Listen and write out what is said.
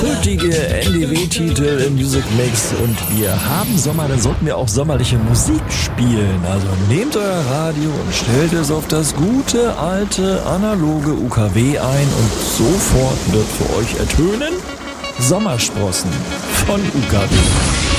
Heutige NDW-Titel im Music Mix und wir haben Sommer, dann sollten wir auch sommerliche Musik spielen. Also nehmt euer Radio und stellt es auf das gute, alte, analoge UKW ein und sofort wird für euch ertönen Sommersprossen von UKW.